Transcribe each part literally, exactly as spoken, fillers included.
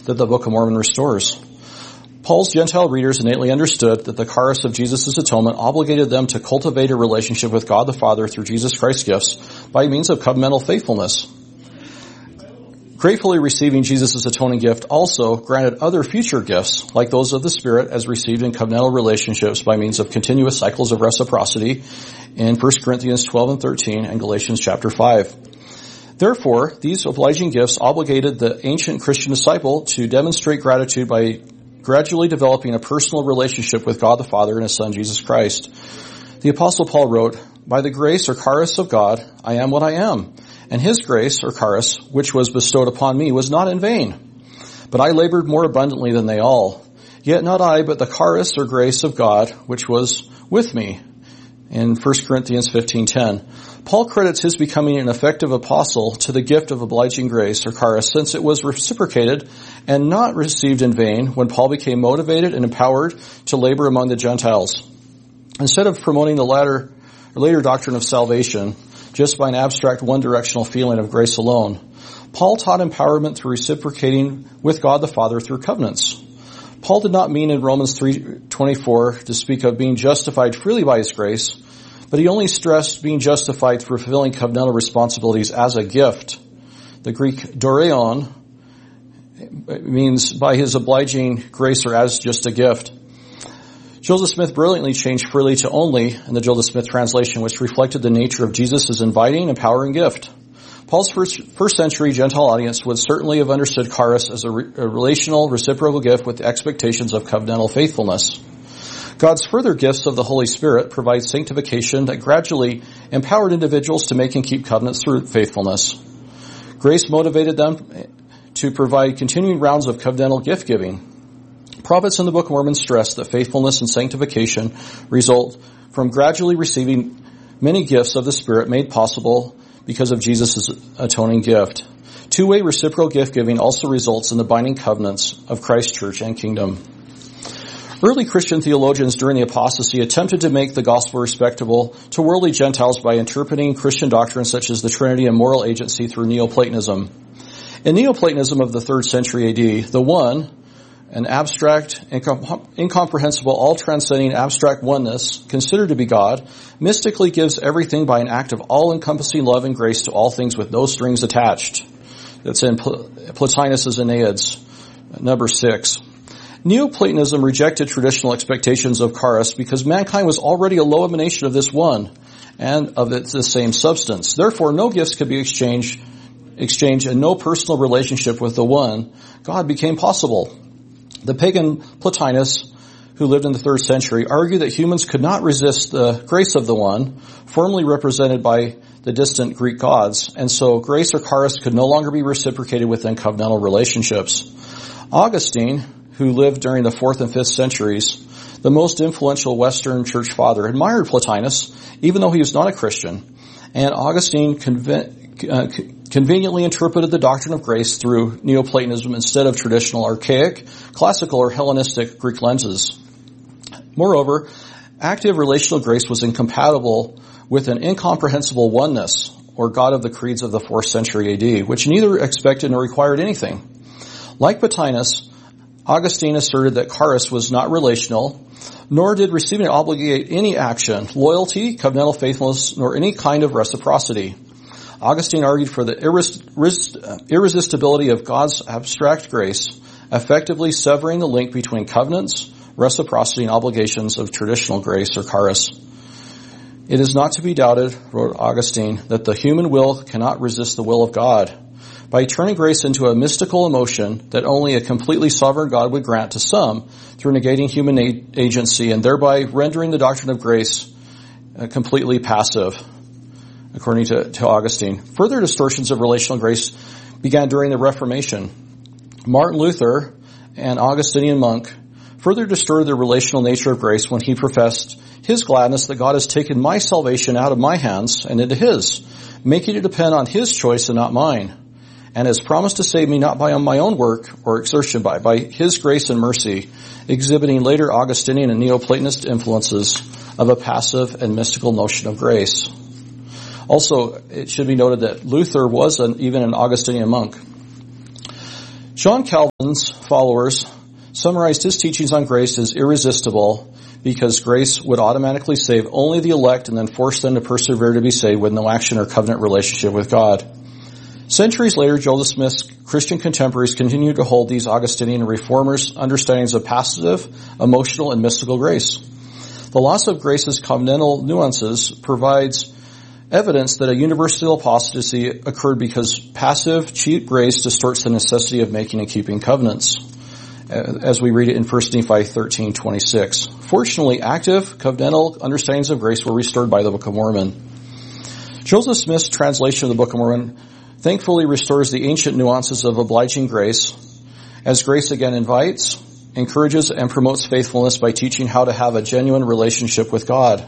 that the Book of Mormon restores. Paul's Gentile readers innately understood that the charis of Jesus' atonement obligated them to cultivate a relationship with God the Father through Jesus Christ's gifts by means of covenantal faithfulness. Gratefully receiving Jesus' atoning gift also granted other future gifts, like those of the Spirit, as received in covenantal relationships by means of continuous cycles of reciprocity in First Corinthians twelve and thirteen and Galatians chapter five. Therefore, these obliging gifts obligated the ancient Christian disciple to demonstrate gratitude by gradually developing a personal relationship with God the Father and His Son, Jesus Christ. The Apostle Paul wrote, "By the grace or charis of God, I am what I am. And His grace or charis, which was bestowed upon me, was not in vain. But I labored more abundantly than they all. Yet not I, but the charis or grace of God, which was with me." In First Corinthians fifteen ten. Paul credits his becoming an effective apostle to the gift of obliging grace or charis, since it was reciprocated and not received in vain when Paul became motivated and empowered to labor among the Gentiles. Instead of promoting the latter, later doctrine of salvation just by an abstract one-directional feeling of grace alone, Paul taught empowerment through reciprocating with God the Father through covenants. Paul did not mean in Romans three twenty-four to speak of being justified freely by His grace, but he only stressed being justified through fulfilling covenantal responsibilities as a gift. The Greek doreon means by His obliging grace or as just a gift. Joseph Smith brilliantly changed freely to only in the Joseph Smith translation, which reflected the nature of Jesus' inviting, empowering gift. Paul's first, first century Gentile audience would certainly have understood charis as a, re, a relational, reciprocal gift with the expectations of covenantal faithfulness. God's further gifts of the Holy Spirit provide sanctification that gradually empowered individuals to make and keep covenants through faithfulness. Grace motivated them to provide continuing rounds of covenantal gift giving. Prophets in the Book of Mormon stress that faithfulness and sanctification result from gradually receiving many gifts of the Spirit made possible because of Jesus' atoning gift. Two-way reciprocal gift giving also results in the binding covenants of Christ's church and kingdom. Early Christian theologians during the apostasy attempted to make the gospel respectable to worldly Gentiles by interpreting Christian doctrines such as the Trinity and moral agency through Neoplatonism. In Neoplatonism of the third century A D, the One, an abstract, incomprehensible, all-transcending abstract oneness considered to be God, mystically gives everything by an act of all-encompassing love and grace to all things with no strings attached. That's in Plotinus' Aeneads, number six. Neoplatonism rejected traditional expectations of charis because mankind was already a low emanation of this one and of the same substance. Therefore, no gifts could be exchanged, exchanged and no personal relationship with the one God became possible. The pagan Plotinus, who lived in the third century, argued that humans could not resist the grace of the one, formally represented by the distant Greek gods, and so grace or charis could no longer be reciprocated within covenantal relationships. Augustine, who lived during the fourth and fifth centuries, the most influential Western church father, admired Plotinus, even though he was not a Christian. And Augustine conven- uh, conveniently interpreted the doctrine of grace through Neoplatonism instead of traditional archaic, classical, or Hellenistic Greek lenses. Moreover, active relational grace was incompatible with an incomprehensible oneness, or God of the creeds of the fourth century A D, which neither expected nor required anything. Like Plotinus, Augustine asserted that charis was not relational, nor did receiving it obligate any action, loyalty, covenantal faithfulness, nor any kind of reciprocity. Augustine argued for the irres- irresistibility of God's abstract grace, effectively severing the link between covenants, reciprocity, and obligations of traditional grace or charis. It is not to be doubted, wrote Augustine, that the human will cannot resist the will of God. By turning grace into a mystical emotion that only a completely sovereign God would grant to some through negating human agency and thereby rendering the doctrine of grace uh, completely passive, according to, to Augustine. Further distortions of relational grace began during the Reformation. Martin Luther, an Augustinian monk, further distorted the relational nature of grace when he professed his gladness that God has taken my salvation out of my hands and into His, making it depend on His choice and not mine, and has promised to save me not by my own work or exertion, by, by His grace and mercy, exhibiting later Augustinian and Neoplatonist influences of a passive and mystical notion of grace. Also, it should be noted that Luther was an, even an Augustinian monk. John Calvin's followers summarized his teachings on grace as irresistible because grace would automatically save only the elect and then force them to persevere to be saved with no action or covenant relationship with God. Centuries later, Joseph Smith's Christian contemporaries continued to hold these Augustinian and Reformers' understandings of passive, emotional, and mystical grace. The loss of grace's covenantal nuances provides evidence that a universal apostasy occurred because passive, cheap grace distorts the necessity of making and keeping covenants, as we read it in First Nephi thirteen twenty-six. Fortunately, active, covenantal understandings of grace were restored by the Book of Mormon. Joseph Smith's translation of the Book of Mormon thankfully restores the ancient nuances of obliging grace, as grace again invites, encourages, and promotes faithfulness by teaching how to have a genuine relationship with God.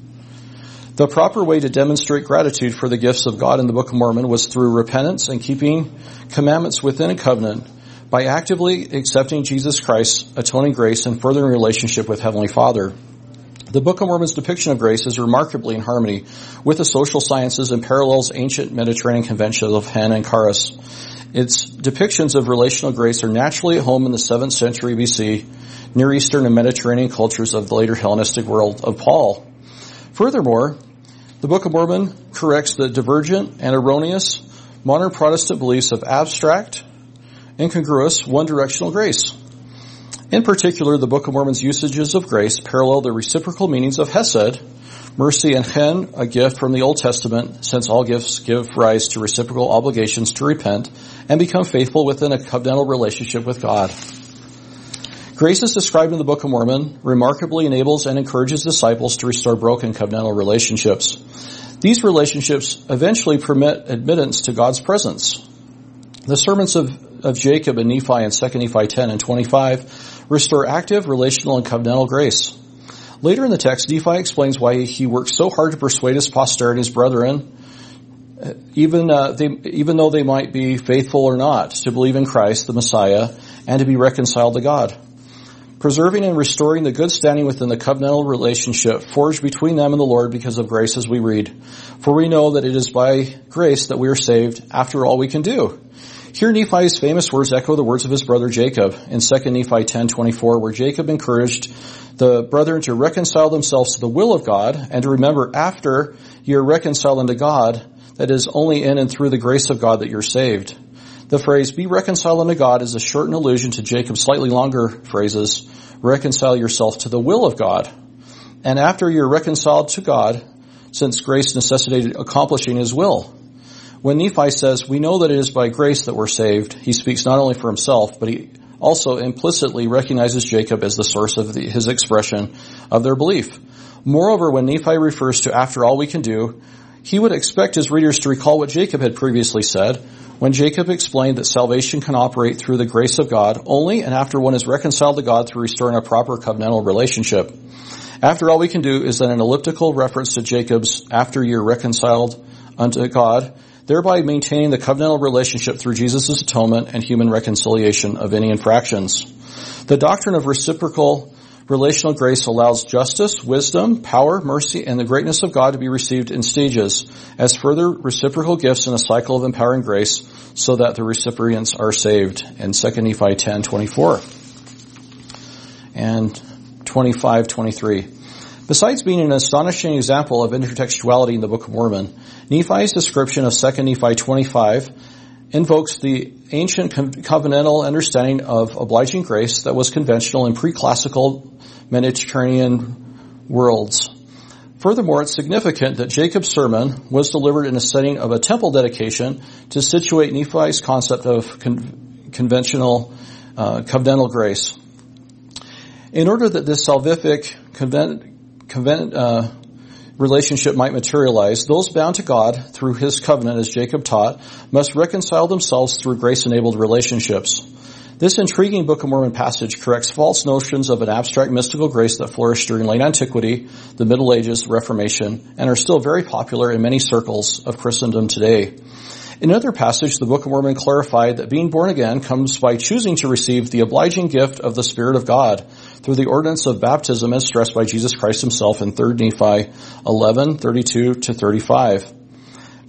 The proper way to demonstrate gratitude for the gifts of God in the Book of Mormon was through repentance and keeping commandments within a covenant by actively accepting Jesus Christ's atoning grace and furthering relationship with Heavenly Father. The Book of Mormon's depiction of grace is remarkably in harmony with the social sciences and parallels ancient Mediterranean conventions of Hen and Charis. Its depictions of relational grace are naturally at home in the seventh century B C, Near Eastern and Mediterranean cultures of the later Hellenistic world of Paul. Furthermore, the Book of Mormon corrects the divergent and erroneous modern Protestant beliefs of abstract, incongruous, one-directional grace. In particular, the Book of Mormon's usages of grace parallel the reciprocal meanings of hesed, mercy, and chen, a gift from the Old Testament, since all gifts give rise to reciprocal obligations to repent and become faithful within a covenantal relationship with God. Grace as described in the Book of Mormon remarkably enables and encourages disciples to restore broken covenantal relationships. These relationships eventually permit admittance to God's presence. The sermons of, of Jacob and Nephi in Second Nephi ten and twenty-five restore active, relational, and covenantal grace. Later in the text, Nephi explains why he worked so hard to persuade his posterity, his brethren, even uh, they, even though they might be faithful or not, to believe in Christ, the Messiah, and to be reconciled to God. Preserving and restoring the good standing within the covenantal relationship forged between them and the Lord because of grace, as we read. For we know that it is by grace that we are saved, after all we can do. Here Nephi's famous words echo the words of his brother Jacob in Second Nephi ten twenty-four, where Jacob encouraged the brethren to reconcile themselves to the will of God and to remember after you're reconciled unto God, that it is only in and through the grace of God that you're saved. The phrase, be reconciled unto God, is a shortened allusion to Jacob's slightly longer phrases, reconcile yourself to the will of God. And after you're reconciled to God, since grace necessitated accomplishing his will. When Nephi says, we know that it is by grace that we're saved, he speaks not only for himself, but he also implicitly recognizes Jacob as the source of the, his expression of their belief. Moreover, when Nephi refers to after all we can do, he would expect his readers to recall what Jacob had previously said, when Jacob explained that salvation can operate through the grace of God only and after one is reconciled to God through restoring a proper covenantal relationship. After all we can do is then an elliptical reference to Jacob's after you're reconciled unto God, thereby maintaining the covenantal relationship through Jesus' atonement and human reconciliation of any infractions. The doctrine of reciprocal relational grace allows justice, wisdom, power, mercy, and the greatness of God to be received in stages as further reciprocal gifts in a cycle of empowering grace so that the recipients are saved in Second Nephi ten twenty-four and twenty-five twenty-three. Besides being an astonishing example of intertextuality in the Book of Mormon, Nephi's description of Second Nephi twenty-five invokes the ancient covenantal understanding of obliging grace that was conventional in pre-classical Mediterranean worlds. Furthermore, it's significant that Jacob's sermon was delivered in a setting of a temple dedication to situate Nephi's concept of con- conventional uh, covenantal grace. In order that this salvific convent, convent, uh, relationship might materialize, those bound to God through his covenant, as Jacob taught, must reconcile themselves through grace-enabled relationships. This intriguing Book of Mormon passage corrects false notions of an abstract mystical grace that flourished during late antiquity, the Middle Ages, the Reformation, and are still very popular in many circles of Christendom today. In another passage, the Book of Mormon clarified that being born again comes by choosing to receive the obliging gift of the Spirit of God through the ordinance of baptism as stressed by Jesus Christ himself in Third Nephi eleven thirty-two to thirty-five.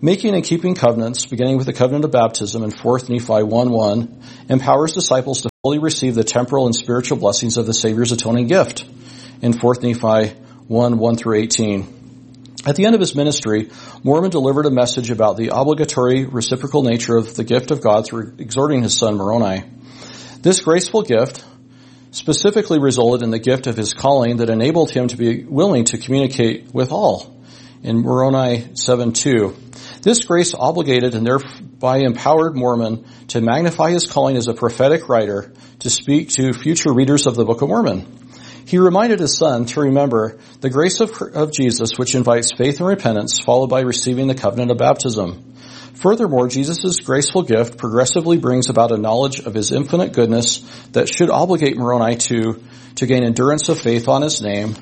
Making and keeping covenants, beginning with the covenant of baptism in Fourth Nephi one one, empowers disciples to fully receive the temporal and spiritual blessings of the Savior's atoning gift in Fourth Nephi one one through eighteen. At the end of his ministry, Mormon delivered a message about the obligatory reciprocal nature of the gift of God through exhorting his son Moroni. This graceful gift specifically resulted in the gift of his calling that enabled him to be willing to communicate with all in Moroni seven two. This grace obligated and thereby empowered Mormon to magnify his calling as a prophetic writer to speak to future readers of the Book of Mormon. He reminded his son to remember the grace of, of Jesus, which invites faith and repentance, followed by receiving the covenant of baptism. Furthermore, Jesus' graceful gift progressively brings about a knowledge of his infinite goodness that should obligate Moroni to, to gain endurance of faith on his name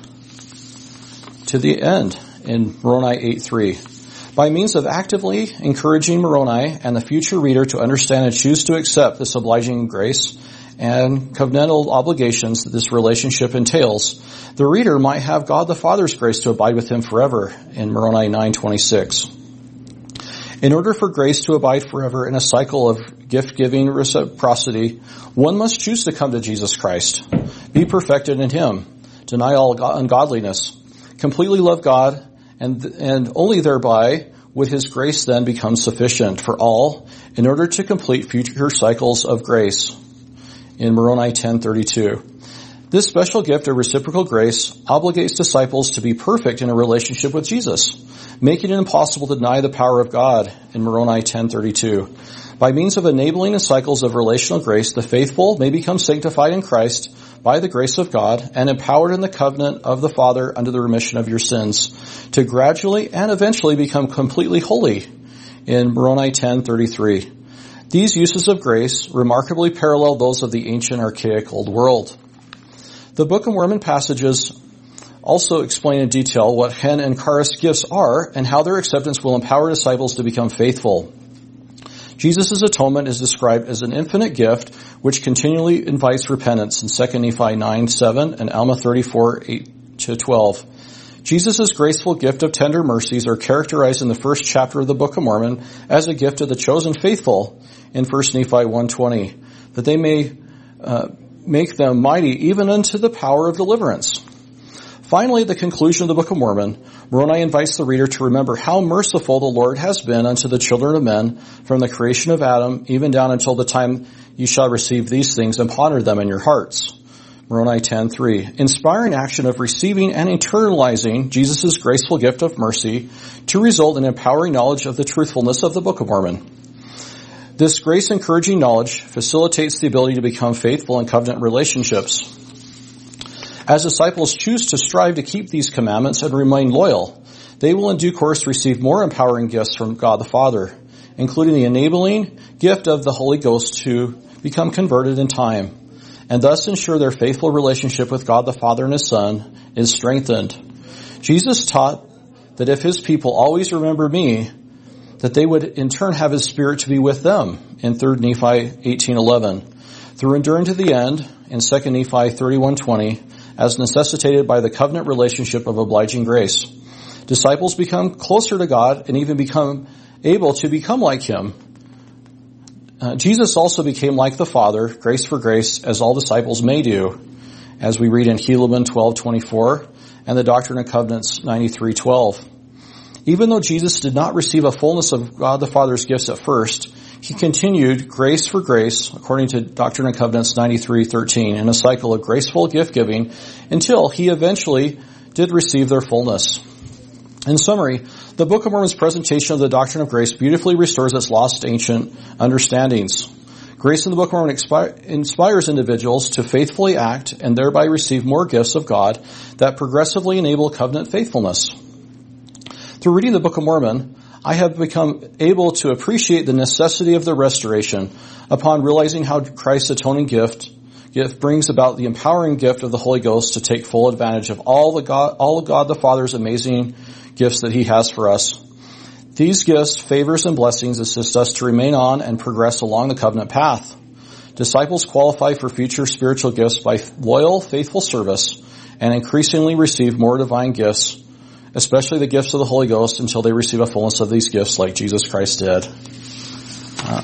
to the end in Moroni eight three. By means of actively encouraging Moroni and the future reader to understand and choose to accept this obliging grace and covenantal obligations that this relationship entails, the reader might have God the Father's grace to abide with him forever in Moroni nine twenty-six. In order for grace to abide forever in a cycle of gift-giving reciprocity, one must choose to come to Jesus Christ, be perfected in him, deny all ungodliness, completely love God, and, and only thereby would his grace then become sufficient for all in order to complete future cycles of grace in Moroni ten thirty-two. This special gift of reciprocal grace obligates disciples to be perfect in a relationship with Jesus, making it impossible to deny the power of God in Moroni ten thirty-two. By means of enabling the cycles of relational grace, the faithful may become sanctified in Christ by the grace of God and empowered in the covenant of the Father under the remission of your sins to gradually and eventually become completely holy in Moroni ten thirty-three. These uses of grace remarkably parallel those of the ancient archaic old world. The Book of Mormon passages also explain in detail what Hen and Charis gifts are and how their acceptance will empower disciples to become faithful. Jesus' atonement is described as an infinite gift which continually invites repentance in Second Nephi nine seven and Alma thirty-four eight to twelve. Jesus' graceful gift of tender mercies are characterized in the first chapter of the Book of Mormon as a gift of the chosen faithful in First Nephi one twenty, that they may uh, make them mighty even unto the power of deliverance. Finally, at the conclusion of the Book of Mormon, Moroni invites the reader to remember how merciful the Lord has been unto the children of men from the creation of Adam even down until the time ye shall receive these things and ponder them in your hearts. Moroni ten three. Inspiring action of receiving and internalizing Jesus' graceful gift of mercy to result in empowering knowledge of the truthfulness of the Book of Mormon. This grace-encouraging knowledge facilitates the ability to become faithful in covenant relationships. As disciples choose to strive to keep these commandments and remain loyal, they will in due course receive more empowering gifts from God the Father, including the enabling gift of the Holy Ghost to become converted in time, and thus ensure their faithful relationship with God the Father and his Son is strengthened. Jesus taught that if his people always remember me, that they would in turn have his Spirit to be with them in Third Nephi eighteen eleven. Through enduring to the end in Second Nephi thirty-one twenty, as necessitated by the covenant relationship of obliging grace, disciples become closer to God and even become able to become like him. Uh, Jesus also became like the Father, grace for grace, as all disciples may do, as we read in Helaman twelve twenty-four and the Doctrine and Covenants ninety-three twelve. Even though Jesus did not receive a fullness of God the Father's gifts at first, he continued grace for grace, according to Doctrine and Covenants ninety-three thirteen, in a cycle of graceful gift-giving until he eventually did receive their fullness. In summary, the Book of Mormon's presentation of the doctrine of grace beautifully restores its lost ancient understandings. Grace in the Book of Mormon expi- inspires individuals to faithfully act and thereby receive more gifts of God that progressively enable covenant faithfulness. Through reading the Book of Mormon, I have become able to appreciate the necessity of the restoration upon realizing how Christ's atoning gift, gift brings about the empowering gift of the Holy Ghost to take full advantage of all the God, all of God the Father's amazing gifts that he has for us. These gifts, favors, and blessings assist us to remain on and progress along the covenant path. Disciples qualify for future spiritual gifts by loyal, faithful service and increasingly receive more divine gifts especially the gifts of the Holy Ghost, until they receive a fullness of these gifts like Jesus Christ did. Uh,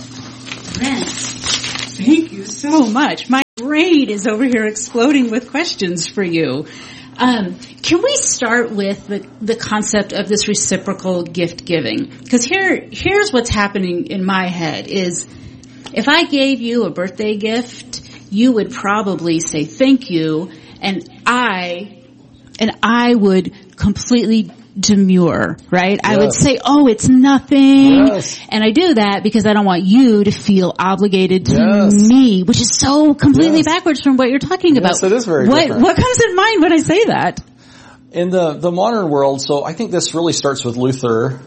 Thank you so much. My brain is over here exploding with questions for you. Um, can we start with the, the concept of this reciprocal gift giving? Because here, here's what's happening in my head is, if I gave you a birthday gift, you would probably say thank you, and I, and I would completely demur, right? Yes. I would say, oh, it's nothing. Yes. And I do that because I don't want you to feel obligated to yes. me, which is so completely yes. backwards from what you're talking yes, about. Yes, it is very what, different. What comes in mind when I say that? In the, the modern world, so I think this really starts with Luther,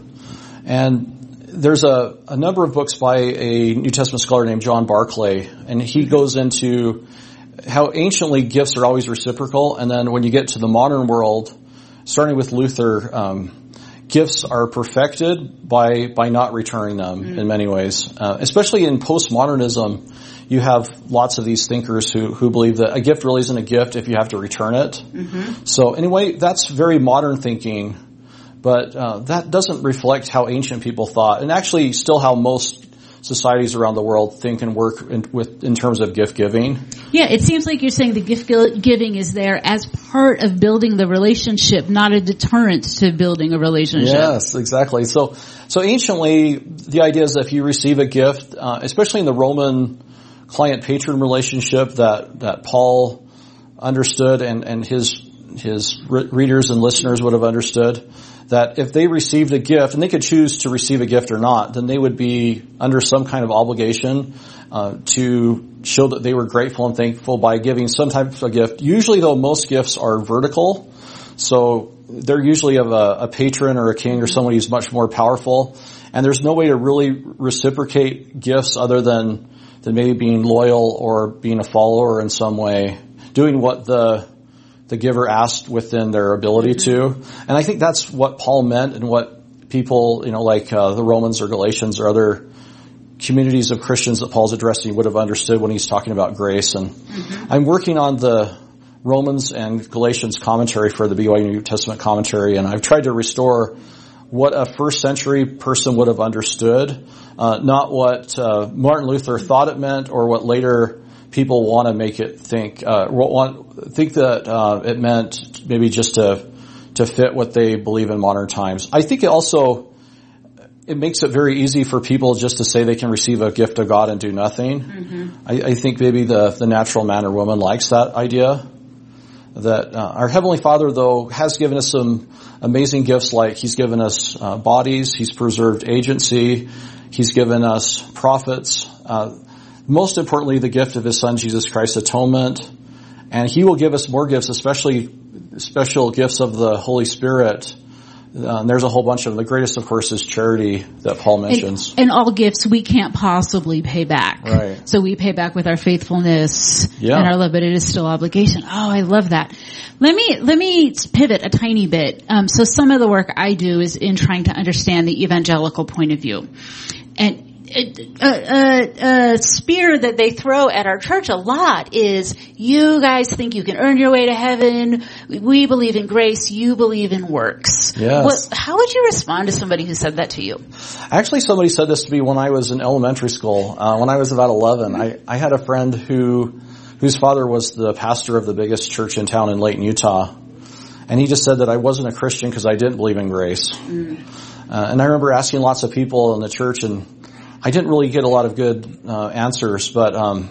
and there's a, a number of books by a New Testament scholar named John Barclay, and he goes into how anciently gifts are always reciprocal, and then when you get to the modern world, starting with Luther, um, gifts are perfected by by not returning them mm-hmm. in many ways. Uh, especially in postmodernism, you have lots of these thinkers who who believe that a gift really isn't a gift if you have to return it. Mm-hmm. So anyway, that's very modern thinking, but uh, that doesn't reflect how ancient people thought, and actually still how most societies around the world think and work in, with in terms of gift giving. Yeah, it seems like you're saying the gift giving is there as part of building the relationship, not a deterrent to building a relationship. Yes, exactly. So, so anciently, the idea is that if you receive a gift, uh, especially in the Roman client-patron relationship that that Paul understood, and and his his re- readers and listeners would have understood, that if they received a gift, and they could choose to receive a gift or not, then they would be under some kind of obligation uh, to show that they were grateful and thankful by giving some type of a gift. Usually, though, most gifts are vertical, so they're usually of a, a patron or a king or somebody who's much more powerful, and there's no way to really reciprocate gifts other than, than maybe being loyal or being a follower in some way, doing what the the giver asked within their ability mm-hmm. to. And I think that's what Paul meant, and what people, you know, like uh, the Romans or Galatians or other communities of Christians that Paul's addressing would have understood when he's talking about grace. And mm-hmm. I'm working on the Romans and Galatians commentary for the B Y U New Testament commentary, and I've tried to restore what a first century person would have understood, uh, not what uh, Martin Luther thought it meant or what later people want to make it think, uh, want, think that, uh, it meant maybe just to, to fit what they believe in modern times. I think it also, it makes it very easy for people just to say they can receive a gift of God and do nothing. Mm-hmm. I, I think maybe the, the natural man or woman likes that idea. That, uh, our Heavenly Father, though, has given us some amazing gifts, like He's given us, uh, bodies, He's preserved agency, He's given us prophets, uh, most importantly, the gift of His Son, Jesus Christ's atonement. And He will give us more gifts, especially special gifts of the Holy Spirit. Uh, and there's a whole bunch of them. The greatest, of course, is charity that Paul mentions. And, and all gifts we can't possibly pay back. Right. So we pay back with our faithfulness yeah. and our love, but it is still obligation. Oh, I love that. Let me, let me pivot a tiny bit. Um, so some of the work I do is in trying to understand the evangelical point of view. And A, a, a spear that they throw at our church a lot is, you guys think you can earn your way to heaven. We believe in grace. You believe in works. Yes. What, how would you respond to somebody who said that to you? Actually, somebody said this to me when I was in elementary school. Uh, when I was about eleven, I, I had a friend who, whose father was the pastor of the biggest church in town in Layton, Utah. And he just said that I wasn't a Christian because I didn't believe in grace. Mm. Uh, and I remember asking lots of people in the church, and I didn't really get a lot of good uh, answers, but um,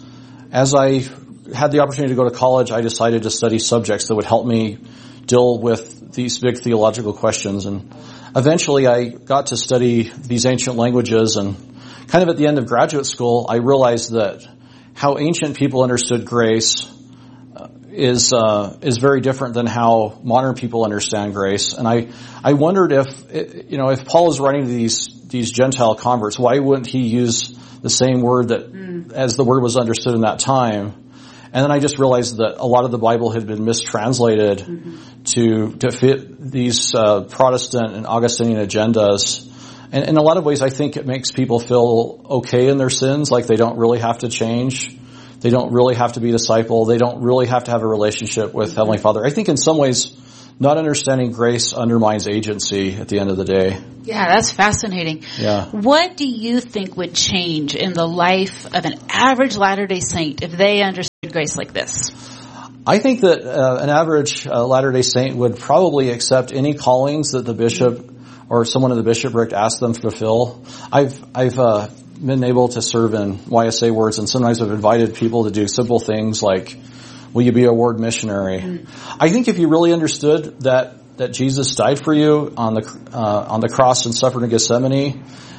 as I had the opportunity to go to college, I decided to study subjects that would help me deal with these big theological questions. And eventually I got to study these ancient languages, and kind of at the end of graduate school, I realized that how ancient people understood grace uh, is uh, is very different than how modern people understand grace. And I I wondered if, you know, if Paul is writing to these these Gentile converts, why wouldn't he use the same word that, mm. as the word was understood in that time? And then I just realized that a lot of the Bible had been mistranslated mm-hmm. to to fit these uh, Protestant and Augustinian agendas. And in a lot of ways, I think it makes people feel okay in their sins, like they don't really have to change. They don't really have to be a disciple. They don't really have to have a relationship with mm-hmm. Heavenly Father. I think in some ways, not understanding grace undermines agency at the end of the day. Yeah, that's fascinating. Yeah. What do you think would change in the life of an average Latter-day Saint if they understood grace like this? I think that uh, an average uh, Latter-day Saint would probably accept any callings that the bishop or someone in the bishopric asks them to fulfill. I've I've uh, been able to serve in Y S A wards, and sometimes I've invited people to do simple things like, will you be a ward missionary? Mm-hmm. I think if you really understood that that Jesus died for you on the uh, on the cross and suffered in Gethsemane,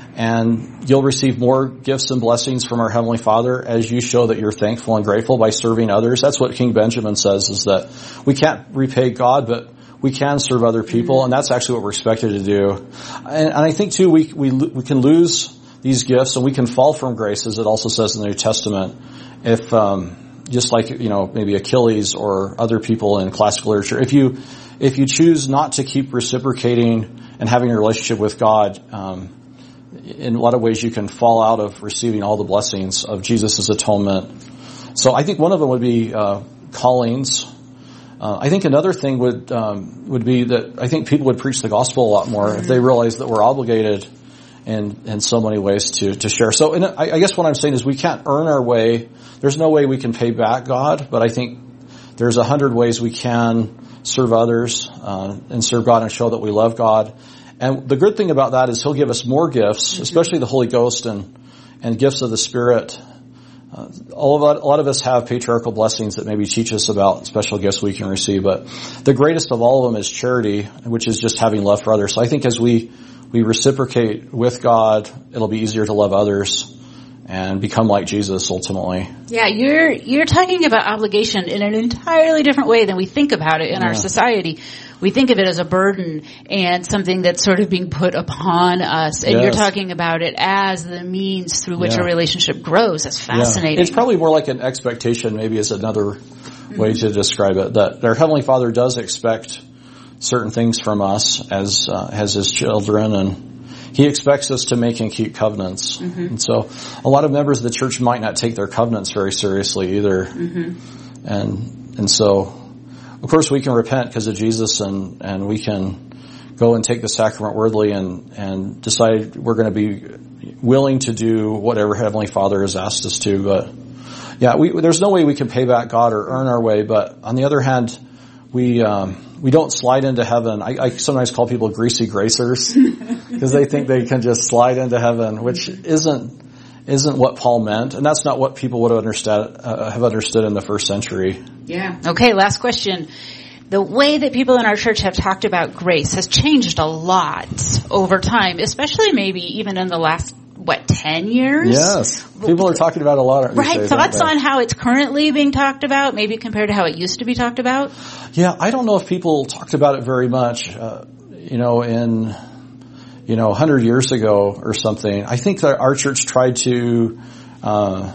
and you'll receive more gifts and blessings from our Heavenly Father as you show that you're thankful and grateful by serving others. That's what King Benjamin says, is that we can't repay God, but we can serve other people, and that's actually what we're expected to do. And, and I think too, we, we we can lose these gifts, and we can fall from grace, as it also says in the New Testament, if um, just like, you know, maybe Achilles or other people in classical literature, if you if you choose not to keep reciprocating and having a relationship with God, um, in a lot of ways you can fall out of receiving all the blessings of Jesus' atonement. So I think one of them would be uh, callings. Uh, I think another thing would um, would be that I think people would preach the gospel a lot more mm-hmm. if they realized that we're obligated in in so many ways to to share. So in, I, I guess what I'm saying is we can't earn our way. There's no way we can pay back God, but I think there's a hundred ways we can serve others uh, and serve God and show that we love God. And the good thing about that is He'll give us more gifts, mm-hmm. especially the Holy Ghost and and gifts of the Spirit. Uh, all of, a lot of us have patriarchal blessings that maybe teach us about special gifts we can receive, but the greatest of all of them is charity, which is just having love for others. So I think as we, we reciprocate with God, it'll be easier to love others and become like Jesus ultimately. Yeah, you're, you're talking about obligation in an entirely different way than we think about it in yeah. our society. We think of it as a burden and something that's sort of being put upon us. And yes. you're talking about it as the means through which yeah. a relationship grows. That's fascinating. Yeah. It's probably more like an expectation, maybe is another mm-hmm. way to describe it, that our Heavenly Father does expect certain things from us as, uh, as His children, and He expects us to make and keep covenants. Mm-hmm. And so a lot of members of the church might not take their covenants very seriously either. Mm-hmm. And, and so, of course, we can repent because of Jesus, and, and we can go and take the sacrament worthily and, and decide we're going to be willing to do whatever Heavenly Father has asked us to. But yeah, we, there's no way we can pay back God or earn our way. But on the other hand, we um, we don't slide into heaven. I, I sometimes call people greasy gracers because they think they can just slide into heaven, which isn't isn't what Paul meant, and that's not what people would have understood uh, have understood in the first century. Yeah. Okay, last question. The way that people in our church have talked about grace has changed a lot over time, especially maybe even in the last, what, ten years? Yes. People are talking about it a lot. Right. Days, Thoughts on how it's currently being talked about, maybe compared to how it used to be talked about? Yeah, I don't know if people talked about it very much, uh, you know, in... you know, a hundred years ago or something. I think that our church tried to, uh,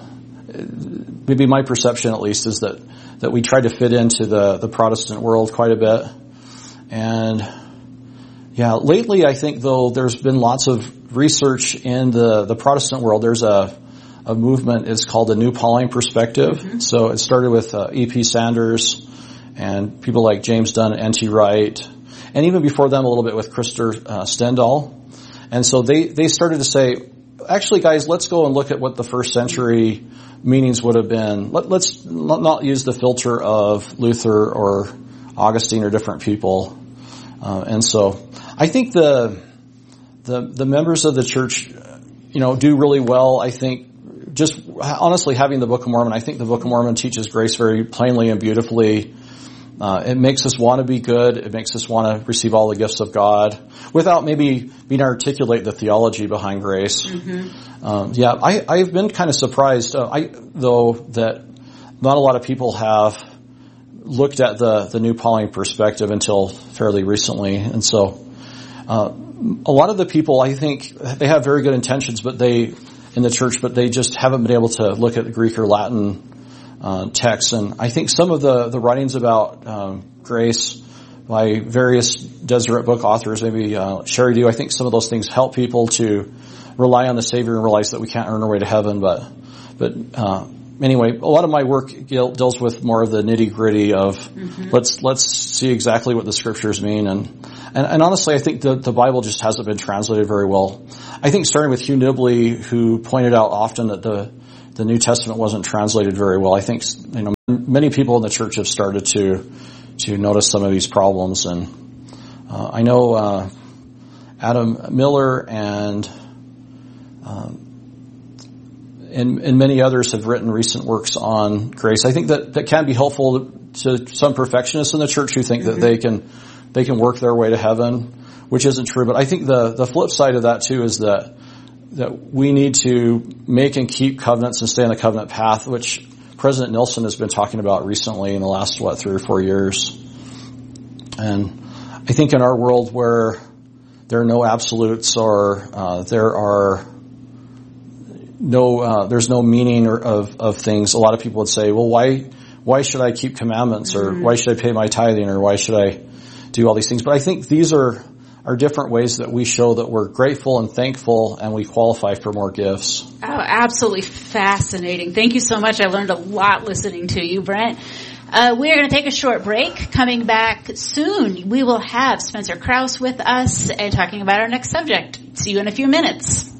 maybe my perception at least is that, that we tried to fit into the, the Protestant world quite a bit. And yeah, lately I think though there's been lots of research in the, the Protestant world. There's a, a movement, it's called the New Pauline Perspective. Mm-hmm. So it started with uh, E P Sanders and people like James Dunn and N T Wright. And even before them a little bit with Krister uh, Stendahl. And so they, they started to say, actually guys, let's go and look at what the first century meanings would have been. Let, let's not use the filter of Luther or Augustine or different people. Uh, and so I think the, the, the members of the church, you know, do really well. I think just honestly having the Book of Mormon, I think the Book of Mormon teaches grace very plainly and beautifully. Uh, it makes us want to be good. It makes us want to receive all the gifts of God without maybe being articulate the theology behind grace. Mm-hmm. Um, yeah, I, I've been kind of surprised, uh, I, though, that not a lot of people have looked at the, the New Pauline Perspective until fairly recently. And so, uh, a lot of the people, I think, they have very good intentions, but they, in the church, but they just haven't been able to look at the Greek or Latin Uh, texts. And I think some of the, the writings about um, grace by various Deseret book authors, maybe uh, Sherry Dew, I think some of those things help people to rely on the Savior and realize that we can't earn our way to heaven, but but uh, anyway, a lot of my work deals with more of the nitty gritty of mm-hmm. let's let's see exactly what the scriptures mean, and and, and honestly, I think the the Bible just hasn't been translated very well. I think starting with Hugh Nibley, who pointed out often that the the New Testament wasn't translated very well. I think you know many people in the church have started to to notice some of these problems, and uh, I know uh, Adam Miller and. Um, And, and many others have written recent works on grace. I think that, that can be helpful to, to some perfectionists in the church who think mm-hmm. that they can, they can work their way to heaven, which isn't true. But I think the, the flip side of that too is that, that we need to make and keep covenants and stay on the covenant path, which President Nelson has been talking about recently in the last, what, three or four years. And I think in our world where there are no absolutes or, uh, there are, No, uh, there's no meaning or, of, of things. A lot of people would say, well, why, why should I keep commandments, or mm-hmm. why should I pay my tithing, or why should I do all these things? But I think these are, are different ways that we show that we're grateful and thankful and we qualify for more gifts. Oh, absolutely fascinating. Thank you so much. I learned a lot listening to you, Brent. Uh, we're going to take a short break. Coming back soon, we will have Spencer Krause with us and talking about our next subject. See you in a few minutes.